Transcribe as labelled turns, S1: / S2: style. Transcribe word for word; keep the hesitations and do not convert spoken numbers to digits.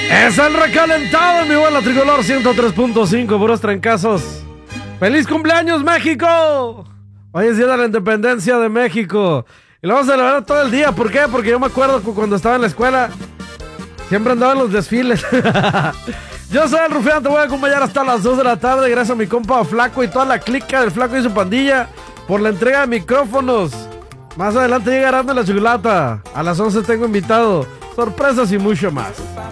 S1: Es el recalentado, mi bola tricolor ciento tres punto cinco, puros trancazos. ¡Feliz cumpleaños, México! Hoy es día de la independencia de México. Y lo vamos a celebrar todo el día. ¿Por qué? Porque yo me acuerdo que cuando estaba en la escuela siempre andaba en los desfiles. Yo soy el Rufián, te voy a acompañar hasta las dos de la tarde. Gracias a mi compa Flaco y toda la clica del Flaco y su pandilla por la entrega de micrófonos. Más adelante llega Aranda la Chocolata. A las once tengo invitado, sorpresas y mucho más.